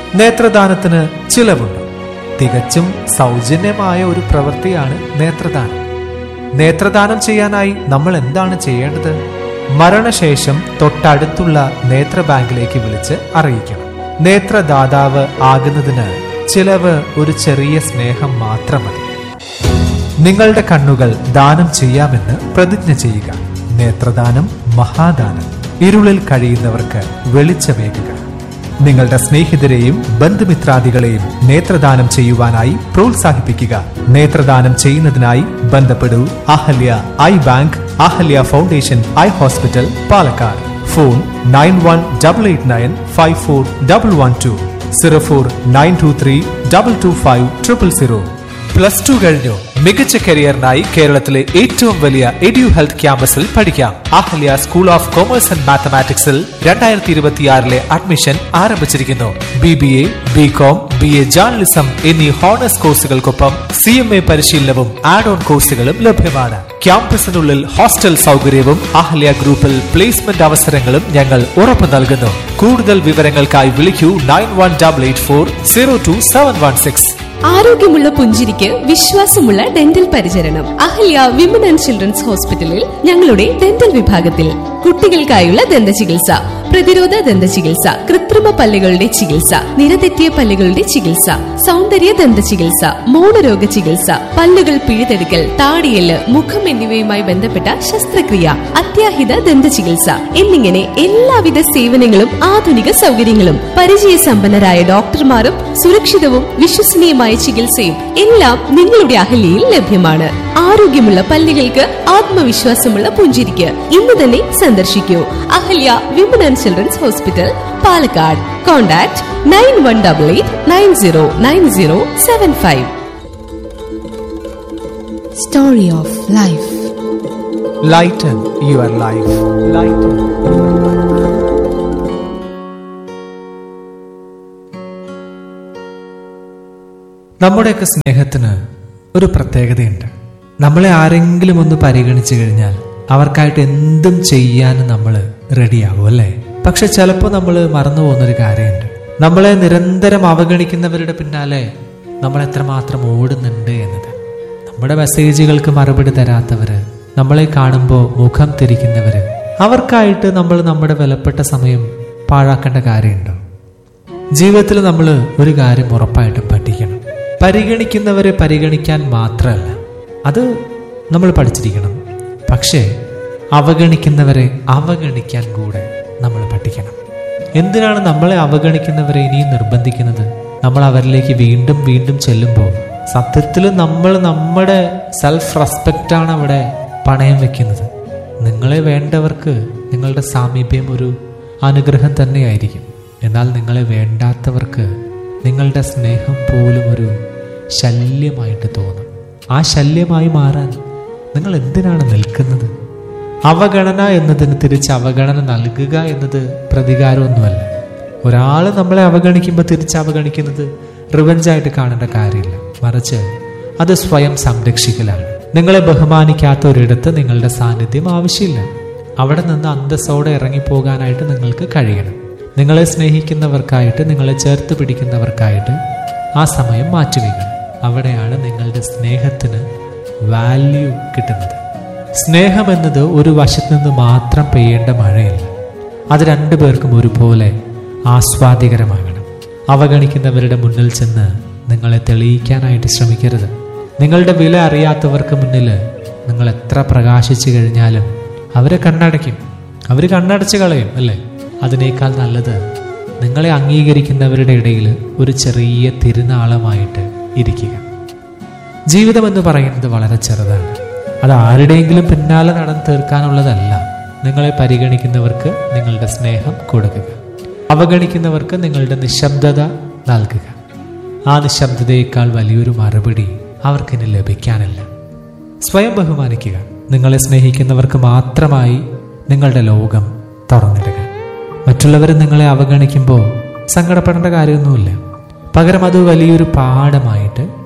നേത്രദാനത്തിന് ചിലവുണ്ട്. തികച്ചും സൗജന്യമായ ഒരു പ്രവൃത്തിയാണ് നേത്രദാനം. നേത്രദാനം ചെയ്യാനായി നമ്മൾ എന്താണ് ചെയ്യേണ്ടത്? മരണശേഷം തൊട്ടടുത്തുള്ള നേത്ര ബാങ്കിലേക്ക് വിളിച്ച് അറിയിക്കണം. നേത്രദാതാവ് ആകുന്നതിന് ചിലവ് ഒരു ചെറിയ സ്നേഹം മാത്രം മതി. നിങ്ങളുടെ കണ്ണുകൾ ദാനം ചെയ്യാമെന്ന് പ്രതിജ്ഞ ചെയ്യുക. നേത്രദാനം മഹാദാനം. ഇരുളിൽ കഴിയുന്നവർക്ക് വെളിച്ചമേകുക. നിങ്ങളുടെ സ്നേഹിതരെയും ബന്ധുമിത്രാദികളെയും നേത്രദാനം ചെയ്യുവാനായി പ്രോത്സാഹിപ്പിക്കുക. നേത്രദാനം ചെയ്യുന്നതിനായി ബന്ധപ്പെടൂ Ahalya I bank, Ahalya foundation eye hospital, Palakkad. Phone 9188954112, 0492322500. +2 കഴിഞ്ഞു. മികച്ച കരിയറിനായി കേരളത്തിലെ ഏറ്റവും വലിയ എഡ്യു ഹെൽത്ത് ക്യാമ്പസിൽ പഠിക്കാം. Ahalya school of commerce and മാത്തമാറ്റിക്സിൽ 2026 admission ആരംഭിച്ചിരിക്കുന്നു. BBA, BCom, BA ജേർണലിസം എന്നീ ഹോണേഴ്സ് കോഴ്സുകൾക്കൊപ്പം CMA പരിശീലനവും ആഡ് ഓൺ കോഴ്സുകളും ലഭ്യമാണ്. ക്യാമ്പസിനുള്ളിൽ ഹോസ്റ്റൽ സൗകര്യവും അഹല്യ ഗ്രൂപ്പിൽ പ്ലേസ്മെന്റ് അവസരങ്ങളും ഞങ്ങൾ ഉറപ്പു നൽകുന്നു. കൂടുതൽ വിവരങ്ങൾക്കായി വിളിക്കൂ 9184027116. ആരോഗ്യമുള്ള പുഞ്ചിരിക്ക് വിശ്വാസമുള്ള ഡെന്റൽ പരിചരണം. അഹല്യ വിമൻ ആൻഡ് ചിൽഡ്രൻസ് ഹോസ്പിറ്റലിൽ ഞങ്ങളുടെ ഡെന്റൽ വിഭാഗത്തിൽ കുട്ടികൾക്കായുള്ള ദന്ത ചികിത്സ, പ്രതിരോധ ദന്ത ചികിത്സ, കൃത്രിമ പല്ലുകളുടെ ചികിത്സ, നിരതെറ്റിയ പല്ലുകളുടെ ചികിത്സ, സൗന്ദര്യ ദന്ത ചികിത്സ, മൗനരോഗ ചികിത്സ, പല്ലുകൾ പിഴുതെടുക്കൽ, താടിയല്, മുഖം എന്നിവയുമായി ബന്ധപ്പെട്ട ശസ്ത്രക്രിയ, അത്യാഹിത ദന്ത ചികിത്സ എന്നിങ്ങനെ എല്ലാവിധ സേവനങ്ങളും ആധുനിക സൗകര്യങ്ങളും പരിചയസമ്പന്നരായ ഡോക്ടർമാരും സുരക്ഷിതവും വിശ്വസനീയമായ ചികിത്സയും എല്ലാം നിങ്ങളുടെ അഹല്യയിൽ ലഭ്യമാണ്. ആരോഗ്യമുള്ള പല്ലുകൾക്ക് ആത്മവിശ്വാസമുള്ള പുഞ്ചിരിക്ക് ഇന്ന് തന്നെ സന്ദർശിക്കൂ. Ahalya women and children's hospital, Palakkad. Contact 9188909075. Story of life. Lighten your life. Lighten your life. നമ്മുടെയൊക്കെ സ്നേഹത്തിന് ഒരു പ്രത്യേകതയുണ്ട്. നമ്മളെ ആരെങ്കിലും ഒന്ന് പരിഗണിച്ചു കഴിഞ്ഞാൽ അവർക്കായിട്ട് എന്തും ചെയ്യാൻ നമ്മൾ റെഡിയാവും, അല്ലേ? പക്ഷെ ചിലപ്പോൾ നമ്മൾ മറന്നു പോകുന്നൊരു കാര്യമുണ്ട്. നമ്മളെ നിരന്തരം അവഗണിക്കുന്നവരുടെ പിന്നാലെ നമ്മൾ എത്രമാത്രം ഓടുന്നുണ്ട് എന്നത്. നമ്മുടെ മെസ്സേജുകൾക്ക് മറുപടി തരാത്തവര്, നമ്മളെ കാണുമ്പോൾ മുഖം തിരിക്കുന്നവര്, അവർക്കായിട്ട് നമ്മൾ നമ്മുടെ വിലപ്പെട്ട സമയം പാഴാക്കേണ്ട കാര്യമുണ്ടോ? ജീവിതത്തിൽ നമ്മൾ ഒരു കാര്യം ഉറപ്പായിട്ടും പഠിക്കണം. പരിഗണിക്കുന്നവരെ പരിഗണിക്കാൻ മാത്രമല്ല, അത് നമ്മൾ പഠിച്ചിരിക്കണം. പക്ഷേ അവഗണിക്കുന്നവരെ അവഗണിക്കാൻ കൂടെ നമ്മൾ പഠിക്കണം. എന്തിനാണ് നമ്മളെ അവഗണിക്കുന്നവരെ ഇനിയും നിർബന്ധിക്കുന്നത്? നമ്മൾ അവരിലേക്ക് വീണ്ടും വീണ്ടും ചെല്ലുമ്പോൾ സത്യത്തിൽ നമ്മൾ നമ്മുടെ സെൽഫ് റെസ്പെക്റ്റാണ് അവിടെ പണയം വെക്കുന്നത്. നിങ്ങളെ വേണ്ടവർക്ക് നിങ്ങളുടെ സാമീപ്യം ഒരു അനുഗ്രഹം തന്നെയായിരിക്കും. എന്നാൽ നിങ്ങളെ വേണ്ടാത്തവർക്ക് നിങ്ങളുടെ സ്നേഹം പോലും ഒരു ശല്യമായിട്ട് തോന്നും. ആ ശല്യമായി മാറാൻ നിങ്ങൾ എന്തിനാണ് നിൽക്കുന്നത്? അവഗണന എന്നതിന് തിരിച്ച് അവഗണന നൽകുക എന്നത് പ്രതികാരമൊന്നുമല്ല. ഒരാൾ നമ്മളെ അവഗണിക്കുമ്പോൾ തിരിച്ച് അവഗണിക്കുന്നത് റിവഞ്ചായിട്ട് കാണേണ്ട കാര്യമില്ല. മറിച്ച് അത് സ്വയം സംരക്ഷിക്കലാണ്. നിങ്ങളെ ബഹുമാനിക്കാത്ത ഒരിടത്ത് നിങ്ങളുടെ സാന്നിധ്യം ആവശ്യമില്ല. അവിടെ നിന്ന് അന്തസ്സോടെ ഇറങ്ങിപ്പോകാനായിട്ട് നിങ്ങൾക്ക് കഴിയണം. നിങ്ങളെ സ്നേഹിക്കുന്നവർക്കായിട്ട്, നിങ്ങളെ ചേർത്ത് പിടിക്കുന്നവർക്കായിട്ട് ആ സമയം മാറ്റിവെക്കണം. അവിടെയാണ് നിങ്ങളുടെ സ്നേഹത്തിന് വാല്യൂ കിട്ടുന്നത്. സ്നേഹം എന്നത് ഒരു വശത്ത് നിന്ന് മാത്രം പെയ്യേണ്ട മഴയല്ല. അത് രണ്ടുപേർക്കും ഒരുപോലെ ആസ്വാദികരമാകണം. അവഗണിക്കുന്നവരുടെ മുന്നിൽ ചെന്ന് നിങ്ങളെ തെളിയിക്കാനായിട്ട് ശ്രമിക്കരുത്. നിങ്ങളുടെ വില അറിയാത്തവർക്ക് മുന്നിൽ നിങ്ങൾ എത്ര പ്രകാശിച്ചു കഴിഞ്ഞാലും അവരെ കണ്ണടയ്ക്കും, അവർ കണ്ണടച്ച് കളയും, അല്ലേ? അതിനേക്കാൾ നല്ലത് നിങ്ങളെ അംഗീകരിക്കുന്നവരുടെ ഇടയിൽ ഒരു ചെറിയ തിരുനാളമായിട്ട് ഇരിക്കുക. ജീവിതം എന്ന് പറയുന്നത് വളരെ ചെറുതാണ്. അത് ആരുടെയെങ്കിലും പിന്നാലെ നടന്ന് തീർക്കാനുള്ളതല്ല. നിങ്ങളെ പരിഗണിക്കുന്നവർക്ക് നിങ്ങളുടെ സ്നേഹം കൊടുക്കുക, അവഗണിക്കുന്നവർക്ക് നിങ്ങളുടെ നിശബ്ദത നൽകുക. ആ നിശബ്ദതയേക്കാൾ വലിയൊരു മറുപടി അവർക്കിനി ലഭിക്കാനില്ല. സ്വയം ബഹുമാനിക്കുക. നിങ്ങളെ സ്നേഹിക്കുന്നവർക്ക് മാത്രമായി നിങ്ങളുടെ ലോകം തുറന്നിടുക. മറ്റുള്ളവർ നിങ്ങളെ അവഗണിക്കുമ്പോൾ സങ്കടപ്പെടേണ്ട കാര്യമൊന്നുമില്ല. പകരം അത് വലിയൊരു പാഠമായിട്ട്